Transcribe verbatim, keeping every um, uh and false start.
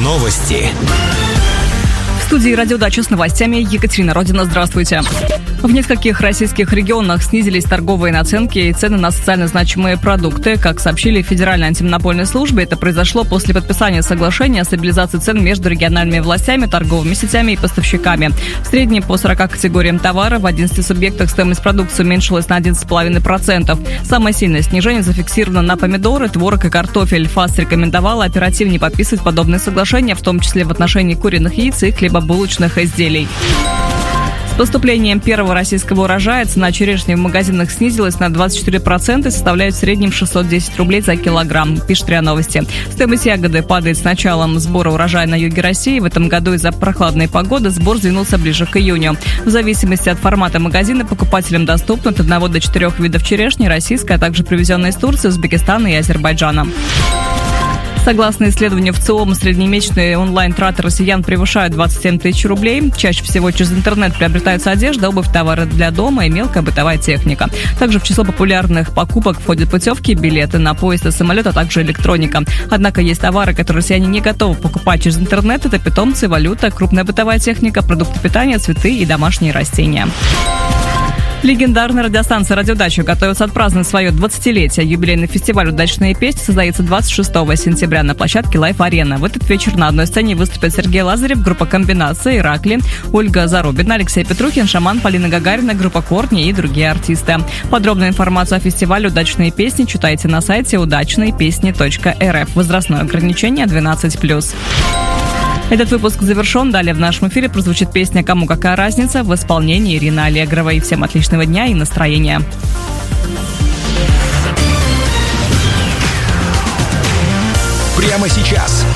Новости. В студии «Радиодача» с новостями Екатерина Родина. Здравствуйте. В нескольких российских регионах снизились торговые наценки и цены на социально значимые продукты. Как сообщили в Федеральной антимонопольной службе, это произошло после подписания соглашения о стабилизации цен между региональными властями, торговыми сетями и поставщиками. В среднем по сорока категориям товаров в одиннадцати субъектах стоимость продукции уменьшилась на одиннадцать целых пять десятых процента. Самое сильное снижение зафиксировано на помидоры, творог и картофель. ФАС рекомендовала оперативнее подписывать подобные соглашения, в том числе в отношении куриных яиц и хлебобулочных изделий. С поступлением первого российского урожая цена черешни в магазинах снизилась на двадцать четыре процента и составляет в среднем шестьсот десять рублей за килограмм, пишет РИА Новости. Стоимость ягоды падает с началом сбора урожая на юге России. В этом году из-за прохладной погоды сбор сдвинулся ближе к июню. В зависимости от формата магазина покупателям доступно от одного до четырех видов черешни, российской, а также привезенной из Турции, Узбекистана и Азербайджана. Согласно исследованию ВЦИОМ, среднемесячные онлайн-траты россиян превышают двадцать семь тысяч рублей. Чаще всего через интернет приобретается одежда, обувь, товары для дома и мелкая бытовая техника. Также в число популярных покупок входят путевки, билеты на поезд и самолет, а также электроника. Однако есть товары, которые россияне не готовы покупать через интернет. Это питомцы, валюта, крупная бытовая техника, продукты питания, цветы и домашние растения. Легендарная радиостанция «Радиодача» готовится отпраздновать свое двадцатилетие. Юбилейный фестиваль «Удачные песни» состоится двадцать шестого сентября на площадке Life Arena. В этот вечер на одной сцене выступят Сергей Лазарев, группа «Комбинация», Иракли, Ольга Зарубина, Алексей Петрухин, Шаман, Полина Гагарина, группа «Корни» и другие артисты. Подробную информацию о фестивале «Удачные песни» читайте на сайте удачные песни точка эр эф. Возрастное ограничение двенадцать плюс. Этот выпуск завершен. Далее в нашем эфире прозвучит песня «Кому какая разница» в исполнении Ирины Аллегровой. Всем отличного дня и настроения. Прямо сейчас